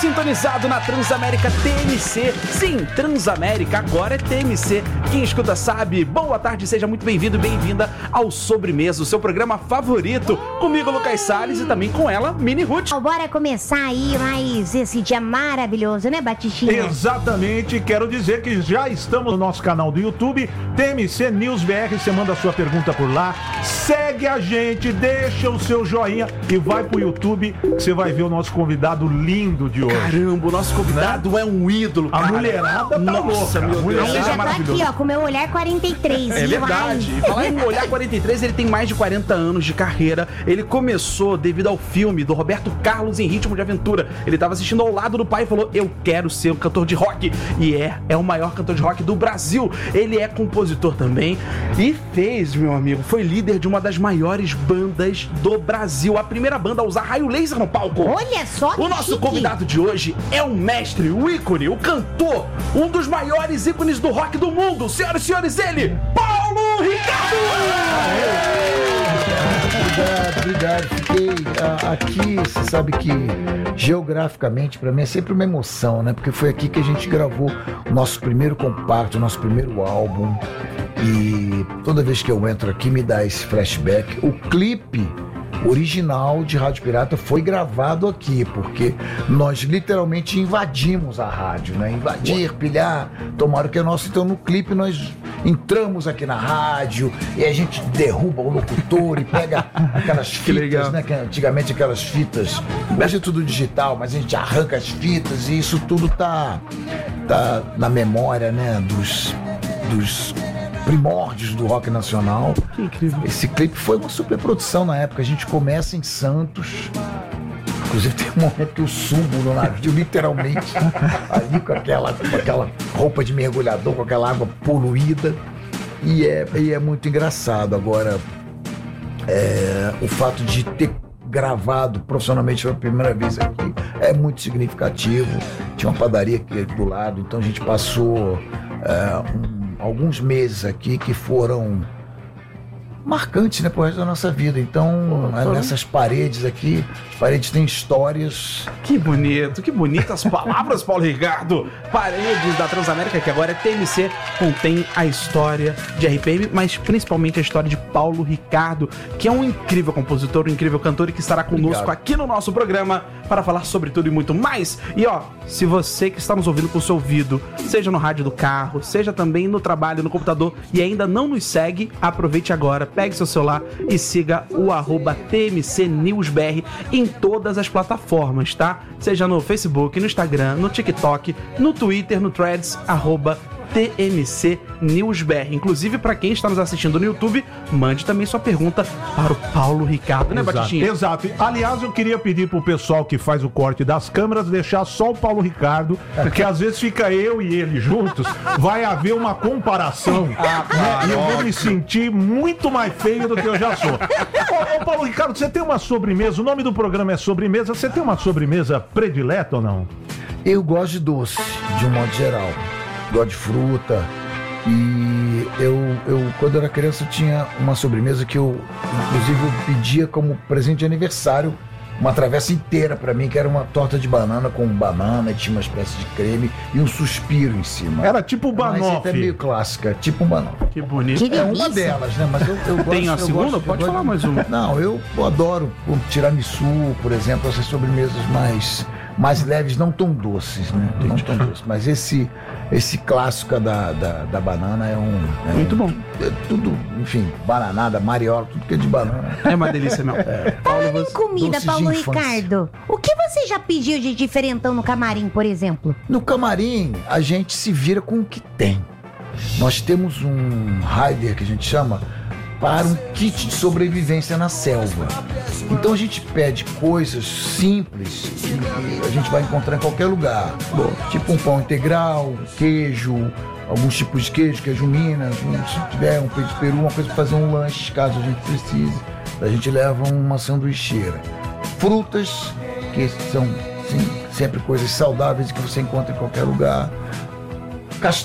sintonizado na Transamérica TMC. Sim, Transamérica agora é TMC. Quem escuta sabe. Boa tarde, seja muito bem-vindo e bem-vinda ao Sobremesa, o seu programa favorito. Comigo, Lucas Salles, e também com ela, Mini Ruth. Bora começar aí mais esse dia maravilhoso, né, Batistinha? Exatamente, quero dizer que já estamos no nosso canal do YouTube, TMC News BR, você manda a sua pergunta por lá, segue a gente, deixa o seu joinha e vai pro YouTube, que você vai ver o nosso convidado lindo de hoje. Caramba, o nosso convidado é um ídolo, cara. A mulherada tá Nossa, louca. meu Deus, Ele já tá aqui, ó, com o meu olhar 43. É verdade. E falar em olhar 43, ele tem mais de 40 anos de carreira. Ele começou devido ao filme do Roberto Carlos em Ritmo de Aventura. Ele tava assistindo ao lado do pai e falou: eu quero ser um cantor de rock. E é o maior cantor de rock do Brasil. Ele é compositor também e fez, meu amigo, foi líder de uma das maiores bandas do Brasil. A primeira banda a usar raio laser no palco. Olha só que O nosso chique. convidado de hoje é o mestre, o ícone, o cantor, um dos maiores ícones do rock do mundo. Senhoras e senhores, ele, Paulo Ricardo! Obrigado. Fiquei aqui, você sabe que geograficamente pra mim é sempre uma emoção, né? Porque foi aqui que a gente gravou o nosso primeiro compacto, o nosso primeiro álbum. E toda vez que eu entro aqui me dá esse flashback. O clipe original de Rádio Pirata foi gravado aqui, porque nós literalmente invadimos a rádio, né? Invadir, pilhar, tomaram o que é nosso. Então no clipe nós entramos aqui na rádio e a gente derruba o locutor e pega aquelas fitas, né? Que antigamente aquelas fitas, hoje é tudo digital, mas a gente arranca as fitas e isso tudo tá na memória, né? Dos primórdios do rock nacional. Que incrível. Esse clipe foi uma superprodução na época. A gente começa em Santos. Inclusive tem um momento que eu subo no navio, literalmente, ali com aquela roupa de mergulhador, com aquela água poluída. E é muito engraçado. Agora, o fato de ter gravado profissionalmente pela primeira vez aqui é muito significativo. Tinha uma padaria aqui do lado, então a gente passou alguns meses aqui que foram marcantes, né, pro resto da nossa vida. Então, nessas paredes aqui, as paredes têm histórias. Que bonito, que bonitas palavras, Paulo Ricardo. Paredes da Transamérica, que agora é TMC, contém a história de RPM, mas principalmente a história de Paulo Ricardo, que é um incrível compositor, um incrível cantor e que estará conosco aqui no nosso programa para falar sobre tudo e muito mais. E ó, se você que está nos ouvindo com o seu ouvido, seja no rádio do carro, seja também no trabalho, no computador, e ainda não nos segue, aproveite agora, pegue seu celular e siga o @TMCNewsBR em todas as plataformas, tá? Seja no Facebook, no Instagram, no TikTok, no Twitter, no Threads, TMC News BR. Inclusive, para quem está nos assistindo no YouTube, mande também sua pergunta para o Paulo Ricardo, né, Batistinha? Exato. Aliás, eu queria pedir pro pessoal que faz o corte das câmeras deixar só o Paulo Ricardo, porque às vezes fica eu e ele juntos, vai haver uma comparação, né? E eu vou me sentir muito mais feio do que eu já sou. Ô, Paulo Ricardo, você tem uma sobremesa, o nome do programa é Sobremesa, você tem uma sobremesa predileta ou não? Eu gosto de doce, de um modo geral. Gosto de fruta. E eu quando eu era criança, eu tinha uma sobremesa que inclusive, eu pedia como presente de aniversário uma travessa inteira pra mim, que era uma torta de banana com banana, e tinha uma espécie de creme e um suspiro em cima. Era tipo um Mas banoffee. é meio clássica, tipo um banoffee. Que bonito. Que É uma delícia. delas, né? Mas eu gosto. Tem a eu segunda? gosto- Pode eu falar gosto- mais uma. Não, eu adoro o tiramisu, por exemplo, essas sobremesas mais leves, não tão doces, né? Não tão doces. Mas esse clássico da banana é Muito bom. É tudo, enfim, bananada, mariola, tudo que é de banana. É uma delícia mesmo. Paulo, Em comida, doces de Paulo infância. Ricardo, o que você já pediu de diferentão no camarim, por exemplo? No camarim, a gente se vira com o que tem. Nós temos um rider que a gente chama para um kit de sobrevivência na selva. Então a gente pede coisas simples que a gente vai encontrar em qualquer lugar. Tipo um pão integral, queijo, alguns tipos de queijo Minas, se tiver um peito de peru, uma coisa para fazer um lanche caso a gente precise. A gente leva uma sanduicheira. Frutas, que são sempre coisas saudáveis que você encontra em qualquer lugar.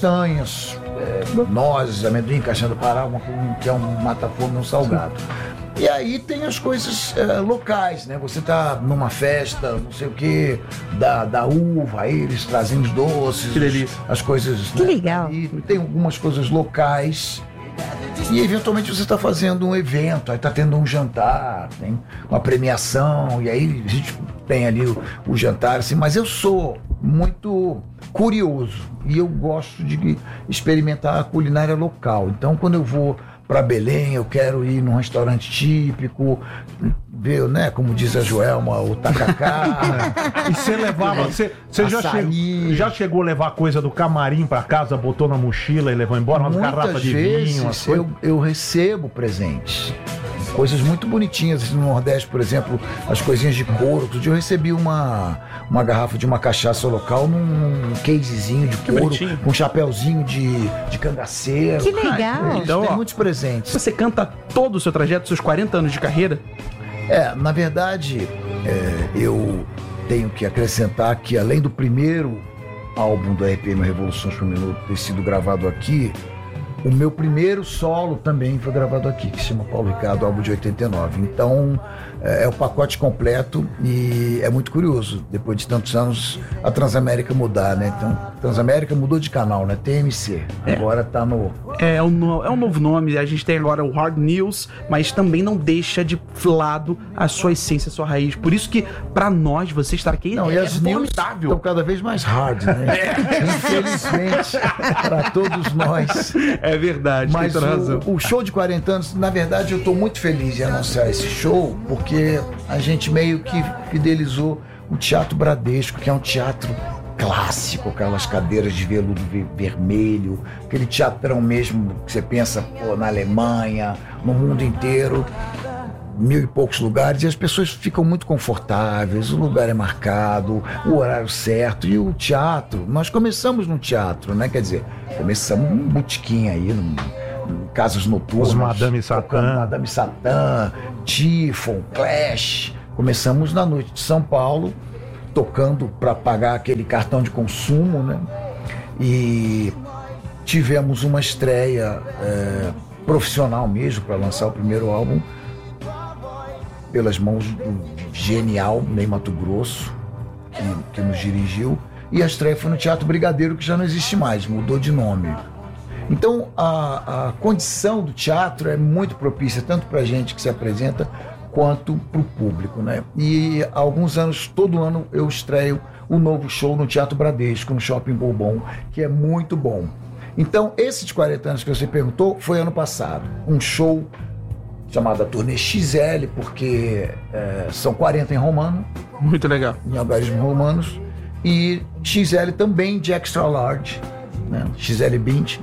Castanhas, nozes, amendoim, castanha do Pará, que é um mata-fome, um salgado. E aí tem as coisas locais, né? Você tá numa festa, não sei o que, da uva, aí eles trazem os doces, Que delícia. as coisas. Que legal. E tem algumas coisas locais. E eventualmente você está fazendo um evento, aí está tendo um jantar, tem uma premiação, e aí a gente tem ali o jantar, assim, mas eu sou muito curioso e eu gosto de experimentar a culinária local. Então, quando eu vou para Belém, eu quero ir num restaurante típico, ver, né, como diz a Joelma, o tacacá. E você levava. Você Açaí. já chegou a levar coisa do camarim pra casa, botou na mochila e levou embora umas garrafas de vinho, umas coisas? eu recebo presentes. Coisas muito bonitinhas no Nordeste, por exemplo, as coisinhas de couro. Outro dia eu recebi uma garrafa de uma cachaça local num casezinho de couro, bonitinho. com um chapéuzinho de cangaceiro. Que legal. Então, Tem ó, muitos presentes. Você canta todo o seu trajeto, seus 40 anos de carreira? Na verdade, eu tenho que acrescentar que além do primeiro álbum do RPM Revoluções por Minuto ter sido gravado aqui, o meu primeiro solo também foi gravado aqui, que se chama Paulo Ricardo, álbum de 89. Então, é o pacote completo e é muito curioso, depois de tantos anos, a Transamérica mudar, né? Então, Transamérica mudou de canal, né? TMC. Agora tá no... É um novo nome, a gente tem agora o Hard News, mas também não deixa de lado a sua essência, a sua raiz. Por isso que, pra nós, você estar aqui Não, e as news formidável. estão cada vez mais hard, né? Infelizmente, para todos nós. É verdade, Mas tem toda razão. o show de 40 anos, na verdade, eu tô muito feliz em anunciar esse show, porque a gente meio que fidelizou o Teatro Bradesco, que é um teatro clássico, aquelas cadeiras de veludo vermelho, aquele teatrão mesmo que você pensa, pô, na Alemanha, no mundo inteiro, 1000 e poucos lugares, e as pessoas ficam muito confortáveis, o lugar é marcado, o horário certo, e o teatro, nós começamos no teatro, né? Quer dizer, começamos num botequim aí, em casas noturnas. Os Madame Satã. tocando Madame Satã, Tifon, Clash. Começamos na noite de São Paulo, tocando para pagar aquele cartão de consumo, né? E tivemos uma estreia profissional mesmo para lançar o primeiro álbum, pelas mãos do genial Ney Matogrosso, que nos dirigiu, e a estreia foi no Teatro Brigadeiro, que já não existe mais, mudou de nome. Então a condição do teatro é muito propícia, tanto para a gente que se apresenta, quanto para o público, né? E há alguns anos, todo ano, eu estreio um novo show no Teatro Bradesco, no Shopping Bourbon, que é muito bom. Então, esse de 40 anos que você perguntou, foi ano passado. Um show chamada Turnê XL, porque são 40 em romano, Muito legal. em algarismos romanos, e XL também de extra large, né? XL 20,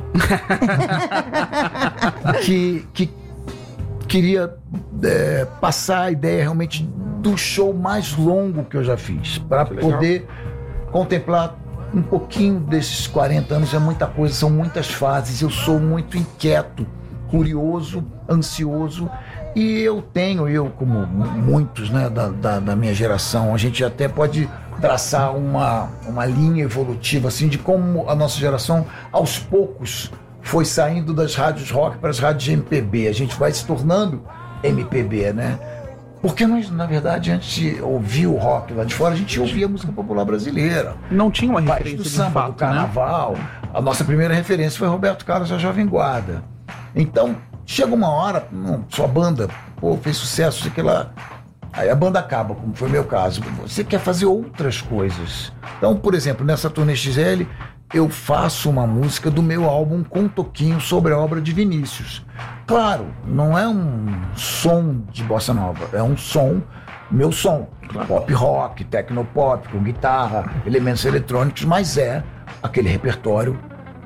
que queria passar a ideia realmente do show mais longo que eu já fiz, para poder contemplar um pouquinho desses 40 anos. É muita coisa, são muitas fases, eu sou muito inquieto, curioso, ansioso, e eu como muitos, né, da minha geração, a gente até pode traçar uma linha evolutiva assim de como a nossa geração aos poucos foi saindo das rádios rock para as rádios de MPB. A gente vai se tornando MPB, né? Porque nós, na verdade, antes de ouvir o rock lá de fora, a gente ouvia música popular brasileira. Não tinha uma País referência do de samba, fato, do carnaval. Né? A nossa primeira referência foi Roberto Carlos, a Jovem Guarda. Então, chega uma hora, sua banda, fez sucesso, sei que lá. Aí a banda acaba, como foi meu caso. Você quer fazer outras coisas. Então, por exemplo, nessa Turnê XL, eu faço uma música do meu álbum com um toquinho sobre a obra de Vinícius. Claro, não é um som de bossa nova, é um som, meu som, pop rock, tecnopop, com guitarra, elementos eletrônicos, mas é aquele repertório,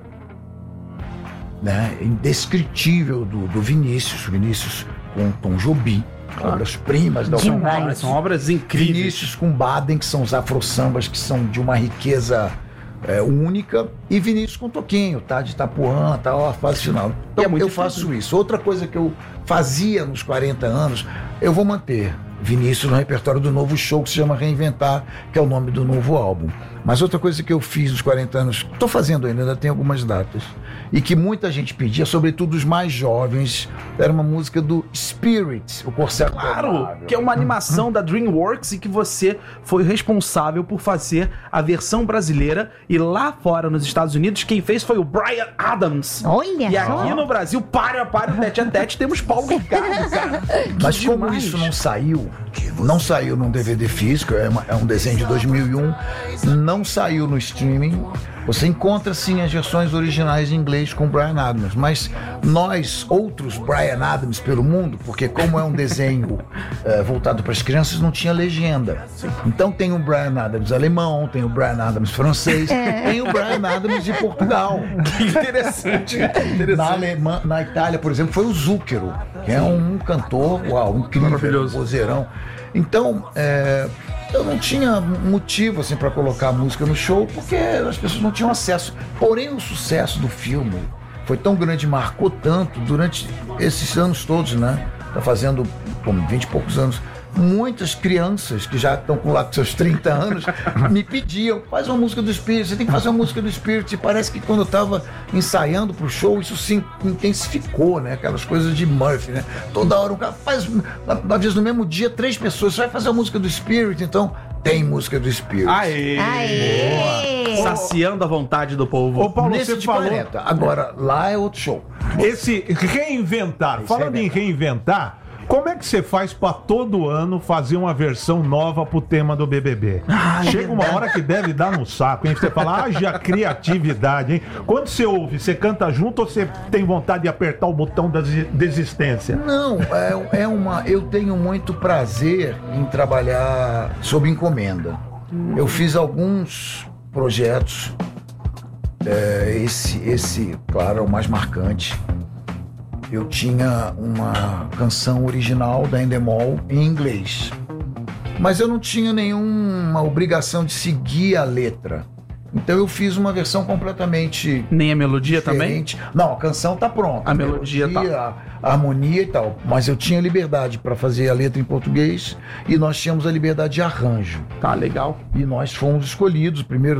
né, indescritível do Vinícius com Tom Jobim, obras-primas da Demais. São obras incríveis. Vinícius com Baden, que são os afro-sambas, que são de uma riqueza única, e Vinícius com Toquinho, tá? De Itapuã, tá? A fase final. Então, é muito eu faço isso. Outra coisa que eu fazia nos 40 anos, eu vou manter. Vinícius no repertório do novo show que se chama Reinventar, que é o nome do novo álbum. Mas outra coisa que eu fiz nos 40 anos, estou fazendo ainda tem algumas datas, e que muita gente pedia, sobretudo os mais jovens, era uma música do Spirit, o Corcel. Claro, que é uma animação da DreamWorks e que você foi responsável por fazer a versão brasileira, e lá fora nos Estados Unidos quem fez foi o Bryan Adams. Olha E só. aqui no Brasil, para, tete a tete, temos Paulo Ricardo, cara. Mas Que como demais. isso não saiu num DVD físico, é um desenho de 2001, não saiu no streaming. Você encontra sim as versões originais em inglês com Bryan Adams, mas nós, outros Bryan Adams pelo mundo, porque como é um desenho voltado para as crianças, não tinha legenda. Então tem o Bryan Adams alemão, tem o Bryan Adams francês, tem o Bryan Adams de Portugal. Que interessante. Na Itália, por exemplo, foi o Zucchero, que é um cantor, incrível, Maravilhoso. vozeirão. Então, eu não tinha motivo assim para colocar a música no show, porque as pessoas não tinham acesso. Porém, o sucesso do filme foi tão grande, marcou tanto durante esses anos todos, né? Tá fazendo 20 e poucos anos. Muitas crianças que já estão com lá com seus 30 anos me pediam, faz uma música do Spirit, você tem que fazer uma música do Spirit. E parece que quando eu estava ensaiando pro show, isso se intensificou, né? Aquelas coisas de Murphy, né? Toda hora um cara faz, às vezes no mesmo dia, 3 pessoas, você vai fazer a música do Spirit, então tem música do Spirit. Aê! Aê! Saciando a vontade do povo. Ô, Paulo, Nesse você de falou... 40. Agora, lá é outro show. Esse reinventar, falando em reinventar, como é que você faz pra todo ano fazer uma versão nova pro tema do BBB? Chega uma hora que deve dar no saco, hein? Você fala, haja criatividade, hein? Quando você ouve, você canta junto ou você tem vontade de apertar o botão da desistência? Não, eu tenho muito prazer em trabalhar sob encomenda. Eu fiz alguns projetos, esse, claro, é o mais marcante. Eu tinha uma canção original da Endemol em inglês, mas eu não tinha nenhuma obrigação de seguir a letra. Então eu fiz uma versão completamente Nem a melodia diferente. Não, a canção tá pronta. A melodia a harmonia e tal. Mas eu tinha liberdade para fazer a letra em português e nós tínhamos a liberdade de arranjo. Tá legal. E nós fomos escolhidos primeiro